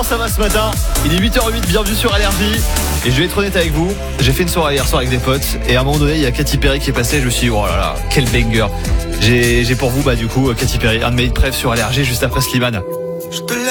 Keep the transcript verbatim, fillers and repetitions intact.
comment ça va ce matin? Il est huit heures huit, bienvenue sur Allergie. Et je vais être honnête avec vous, j'ai fait une soirée hier soir avec des potes. Et à un moment donné, il y a Katy Perry qui est passée. Je me suis dit, oh là là, quel banger. J'ai, j'ai pour vous, bah du coup, Katy Perry, un de mes hits préf sur Allergie juste après Slimane. Je te laisse